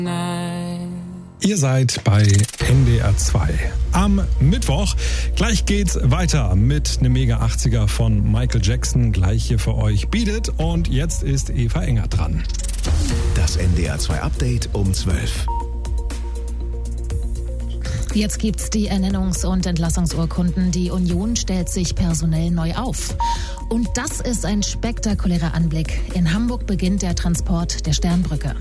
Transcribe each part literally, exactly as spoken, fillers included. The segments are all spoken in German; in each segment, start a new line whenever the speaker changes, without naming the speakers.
Ihr seid bei N D R zwei. Am Mittwoch, gleich geht's weiter mit einem Mega achtziger von Michael Jackson, gleich hier für euch Beat It. Und jetzt ist Eva Enger dran.
Das N D R zwei Update um zwölf.
Jetzt gibt's die Ernennungs- und Entlassungsurkunden. Die Union stellt sich personell neu auf. Und das ist ein spektakulärer Anblick. In Hamburg beginnt der Transport der Sternbrücke.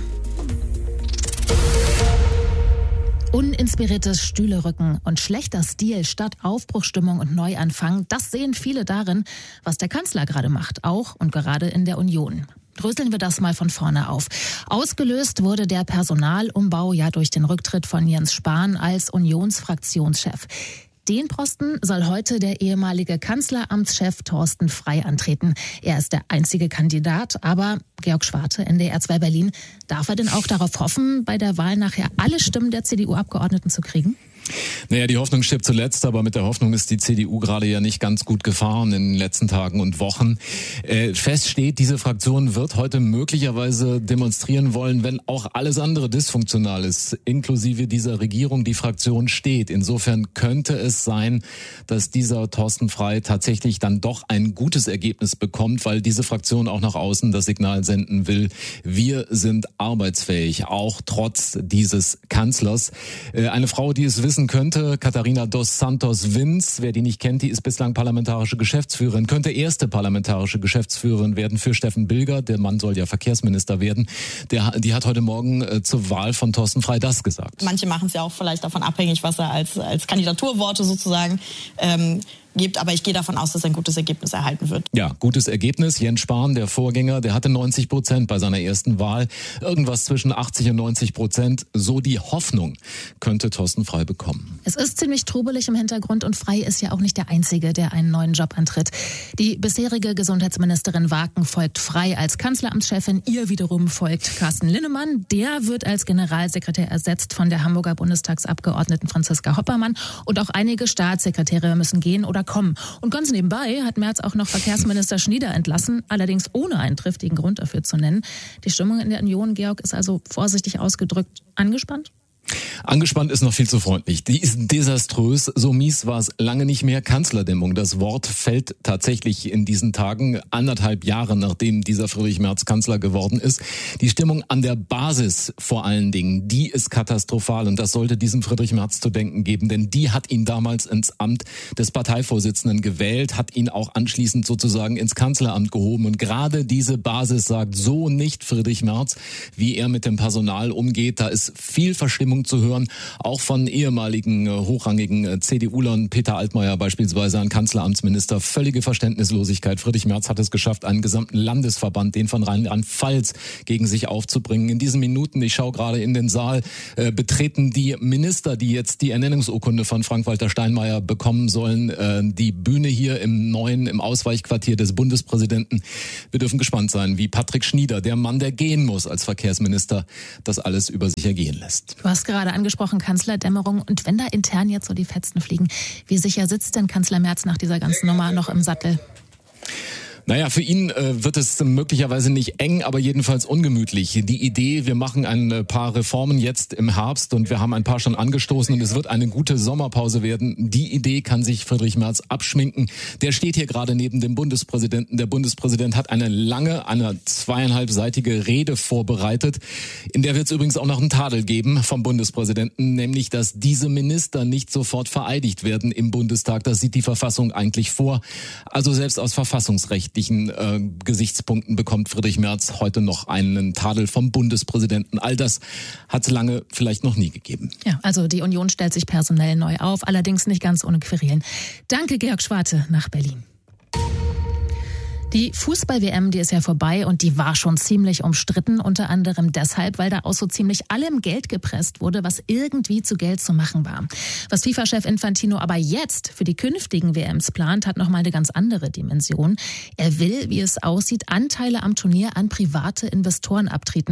Uninspiriertes Stühlerücken und schlechter Stil statt Aufbruchsstimmung und Neuanfang, das sehen viele darin, was der Kanzler gerade macht, auch und gerade in der Union. Dröseln wir das mal von vorne auf. Ausgelöst wurde der Personalumbau ja durch den Rücktritt von Jens Spahn als Unionsfraktionschef. Den Posten soll heute der ehemalige Kanzleramtschef Thorsten Frey antreten. Er ist der einzige Kandidat, aber Georg Schwarte, N D R zwei Berlin, darf er denn auch darauf hoffen, bei der Wahl nachher alle Stimmen der C D U-Abgeordneten zu kriegen?
Naja, die Hoffnung stirbt zuletzt, aber mit der Hoffnung ist die C D U gerade ja nicht ganz gut gefahren in den letzten Tagen und Wochen. Äh, fest steht, diese Fraktion wird heute möglicherweise demonstrieren wollen, wenn auch alles andere dysfunktional ist, inklusive dieser Regierung, die Fraktion steht. Insofern könnte es sein, dass dieser Thorsten Frey tatsächlich dann doch ein gutes Ergebnis bekommt, weil diese Fraktion auch nach außen das Signal senden will, wir sind arbeitsfähig, auch trotz dieses Kanzlers. Äh, eine Frau, die es wissen könnte, Katharina dos Santos Vinz, wer die nicht kennt, die ist bislang parlamentarische Geschäftsführerin, könnte erste parlamentarische Geschäftsführerin werden für Steffen Bilger, der Mann soll ja Verkehrsminister werden. Der, die hat heute Morgen äh, zur Wahl von Thorsten Frey das gesagt.
Manche machen es ja auch vielleicht davon abhängig, was er als, als Kandidaturworte sozusagen ähm, gibt, aber ich gehe davon aus, dass ein gutes Ergebnis erhalten wird.
Ja, gutes Ergebnis. Jens Spahn, der Vorgänger, der hatte neunzig Prozent bei seiner ersten Wahl. Irgendwas zwischen achtzig und neunzig Prozent. So die Hoffnung könnte Thorsten Frey bekommen.
Es ist ziemlich trubelig im Hintergrund und Frey ist ja auch nicht der Einzige, der einen neuen Job antritt. Die bisherige Gesundheitsministerin Waken folgt Frey als Kanzleramtschefin. Ihr wiederum folgt Carsten Linnemann. Der wird als Generalsekretär ersetzt von der Hamburger Bundestagsabgeordneten Franziska Hoppermann. Und auch einige Staatssekretäre müssen gehen oder kommen. Und ganz nebenbei hat Merz auch noch Verkehrsminister Schnieder entlassen, allerdings ohne einen triftigen Grund dafür zu nennen. Die Stimmung in der Union, Georg, ist also vorsichtig ausgedrückt angespannt?
Angespannt ist noch viel zu freundlich. Die ist desaströs. So mies war es lange nicht mehr. Kanzlerdämmung. Das Wort fällt tatsächlich in diesen Tagen, anderthalb Jahre nachdem dieser Friedrich Merz Kanzler geworden ist. Die Stimmung an der Basis vor allen Dingen, die ist katastrophal. Und das sollte diesem Friedrich Merz zu denken geben. Denn die hat ihn damals ins Amt des Parteivorsitzenden gewählt, hat ihn auch anschließend sozusagen ins Kanzleramt gehoben. Und gerade diese Basis sagt so nicht Friedrich Merz, wie er mit dem Personal umgeht. Da ist viel Verstimmung zu hören, auch von ehemaligen äh, hochrangigen äh, CDUlern, Peter Altmaier beispielsweise, ein Kanzleramtsminister, völlige Verständnislosigkeit. Friedrich Merz hat es geschafft, einen gesamten Landesverband, den von Rheinland-Pfalz, gegen sich aufzubringen. In diesen Minuten, ich schaue gerade in den Saal, äh, betreten die Minister, die jetzt die Ernennungsurkunde von Frank-Walter Steinmeier bekommen sollen, äh, die Bühne hier im neuen, im Ausweichquartier des Bundespräsidenten. Wir dürfen gespannt sein, wie Patrick Schnieder, der Mann, der gehen muss als Verkehrsminister, das alles über sich ergehen lässt.
Du hast gerade angesprochen, Kanzlerdämmerung. Und wenn da intern jetzt so die Fetzen fliegen, wie sicher sitzt denn Kanzler Merz nach dieser ganzen Nummer noch im Sattel?
Naja, für ihn äh, wird es möglicherweise nicht eng, aber jedenfalls ungemütlich. Die Idee, wir machen ein paar Reformen jetzt im Herbst und wir haben ein paar schon angestoßen und es wird eine gute Sommerpause werden. Die Idee kann sich Friedrich Merz abschminken. Der steht hier gerade neben dem Bundespräsidenten. Der Bundespräsident hat eine lange, eine zweieinhalbseitige Rede vorbereitet. In der wird es übrigens auch noch einen Tadel geben vom Bundespräsidenten, nämlich, dass diese Minister nicht sofort vereidigt werden im Bundestag. Das sieht die Verfassung eigentlich vor. Also selbst aus verfassungsrechtlichen Äh, Gesichtspunkten bekommt Friedrich Merz heute noch einen Tadel vom Bundespräsidenten. All das hat es lange vielleicht noch nie gegeben.
Ja, also die Union stellt sich personell neu auf, allerdings nicht ganz ohne Querelen. Danke, Georg Schwarte, nach Berlin. Die Fußball-W M, die ist ja vorbei und die war schon ziemlich umstritten, unter anderem deshalb, weil da aus so ziemlich allem Geld gepresst wurde, was irgendwie zu Geld zu machen war. Was FIFA-Chef Infantino aber jetzt für die künftigen W Ms plant, hat nochmal eine ganz andere Dimension. Er will, wie es aussieht, Anteile am Turnier an private Investoren abtreten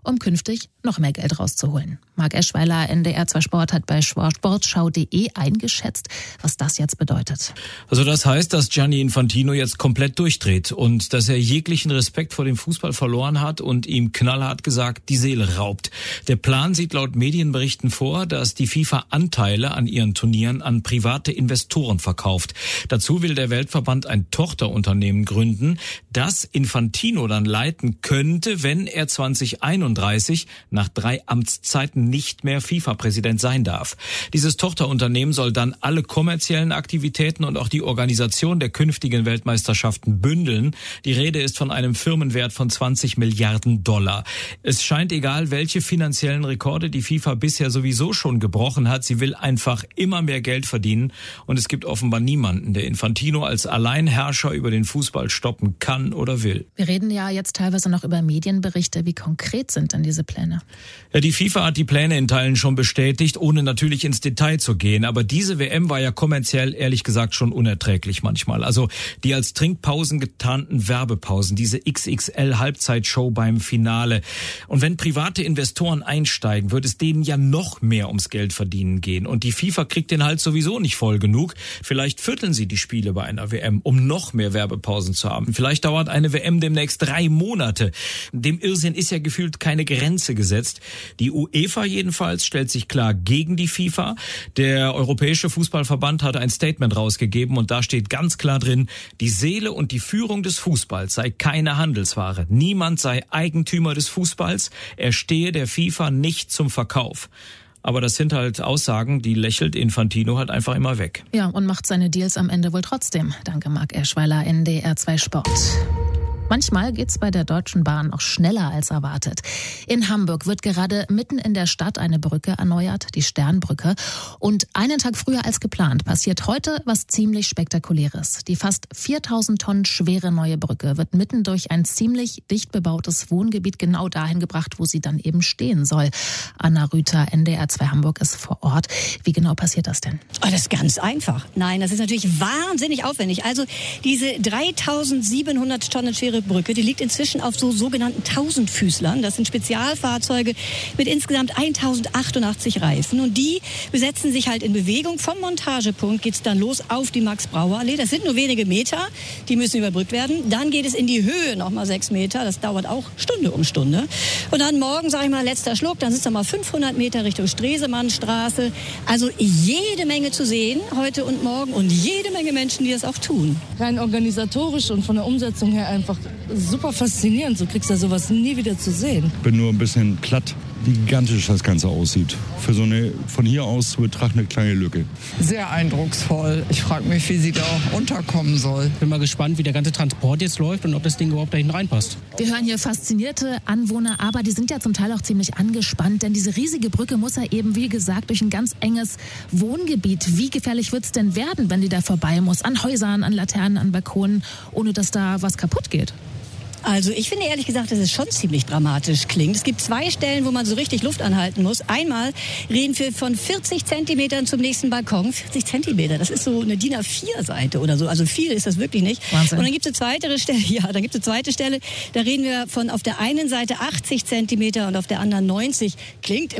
um künftig noch mehr Geld rauszuholen. Marc Eschweiler, N D R zwei Sport, hat bei sportschau punkt de eingeschätzt, was das jetzt bedeutet.
Also das heißt, dass Gianni Infantino jetzt komplett durchdreht und dass er jeglichen Respekt vor dem Fußball verloren hat und ihm knallhart gesagt die Seele raubt. Der Plan sieht laut Medienberichten vor, dass die FIFA Anteile an ihren Turnieren an private Investoren verkauft. Dazu will der Weltverband ein Tochterunternehmen gründen, das Infantino dann leiten könnte, wenn er zwanzig einunddreißig nach drei Amtszeiten nicht mehr FIFA-Präsident sein darf. Dieses Tochterunternehmen soll dann alle kommerziellen Aktivitäten und auch die Organisation der künftigen Weltmeisterschaften bündeln. Die Rede ist von einem Firmenwert von zwanzig Milliarden Dollar. Es scheint egal, welche finanziellen Rekorde die FIFA bisher sowieso schon gebrochen hat. Sie will einfach immer mehr Geld verdienen und es gibt offenbar niemanden, der Infantino als Alleinherrscher über den Fußball stoppen kann oder will.
Wir reden ja jetzt teilweise noch über Medienberichte. Wie konkret sind denn diese Pläne?
Ja, die FIFA hat die Pläne in Teilen schon bestätigt, ohne natürlich ins Detail zu gehen. Aber diese W M war ja kommerziell ehrlich gesagt schon unerträglich manchmal. Also die als Trinkpausen getarnten Werbepausen, diese X X L-Halbzeitshow beim Finale. Und wenn private Investoren einsteigen, wird es denen ja noch mehr ums Geld verdienen gehen. Und die FIFA kriegt den Hals sowieso nicht voll genug. Vielleicht vierteln sie die Spiele bei einer W M, um noch mehr Werbepausen zu haben. Vielleicht dauert eine W M demnächst drei Monate. Dem Irrsinn ist ja gefühlt keine Grenze gesetzt. Die UEFA jedenfalls stellt sich klar gegen die FIFA. Der Europäische Fußballverband hat ein Statement rausgegeben und da steht ganz klar drin, die Seele und die Führung des Fußballs sei keine Handelsware. Niemand sei Eigentümer des Fußballs. Er stehe der FIFA nicht zum Verkauf. Aber das sind halt Aussagen, die lächelt Infantino halt einfach immer weg.
Ja, und macht seine Deals am Ende wohl trotzdem. Danke, Marc Eschweiler, N D R zwei Sport. Manchmal geht's bei der Deutschen Bahn auch schneller als erwartet. In Hamburg wird gerade mitten in der Stadt eine Brücke erneuert, die Sternbrücke. Und einen Tag früher als geplant passiert heute was ziemlich Spektakuläres. Die fast viertausend Tonnen schwere neue Brücke wird mitten durch ein ziemlich dicht bebautes Wohngebiet genau dahin gebracht, wo sie dann eben stehen soll. Anna Rüther, N D R zwei Hamburg, ist vor Ort. Wie genau passiert das denn?
Oh, das ist ganz einfach. Nein, das ist natürlich wahnsinnig aufwendig. Also diese dreitausendsiebenhundert Tonnen schwere Brücke, die liegt inzwischen auf so sogenannten Tausendfüßlern. Das sind Spezialfahrzeuge mit insgesamt tausendachthundertachtzig Reifen. Und die besetzen sich halt in Bewegung. Vom Montagepunkt geht's dann los auf die Max-Brauer-Allee. Das sind nur wenige Meter, die müssen überbrückt werden. Dann geht es in die Höhe nochmal sechs Meter. Das dauert auch Stunde um Stunde. Und dann morgen, sage ich mal, letzter Schluck. Dann sind es nochmal fünfhundert Meter Richtung Stresemannstraße. Also jede Menge zu sehen heute und morgen und jede Menge Menschen, die das auch tun.
Rein organisatorisch und von der Umsetzung her einfach super faszinierend. So kriegst du ja sowas nie wieder zu sehen.
Bin nur ein bisschen platt, wie gigantisch das Ganze aussieht. Für so eine von hier aus zu betrachtende kleine Lücke.
Sehr eindrucksvoll. Ich frage mich, wie sie da unterkommen soll.
Bin mal gespannt, wie der ganze Transport jetzt läuft und ob das Ding überhaupt da hinten reinpasst.
Wir hören hier faszinierte Anwohner, aber die sind ja zum Teil auch ziemlich angespannt, denn diese riesige Brücke muss ja eben, wie gesagt, durch ein ganz enges Wohngebiet. Wie gefährlich wird es denn werden, wenn die da vorbei muss? An Häusern, an Laternen, an Balkonen, ohne dass da was kaputt geht?
Also ich finde ehrlich gesagt, dass es schon ziemlich dramatisch klingt. Es gibt zwei Stellen, wo man so richtig Luft anhalten muss. Einmal reden wir von vierzig Zentimetern zum nächsten Balkon. vierzig Zentimeter, das ist so eine D I N A vier Seite oder so. Also viel ist das wirklich nicht.
Wahnsinn.
Und dann gibt es eine zweite Stelle, ja, dann gibt es eine zweite Stelle, da reden wir von auf der einen Seite achtzig Zentimeter und auf der anderen neunzig. Klingt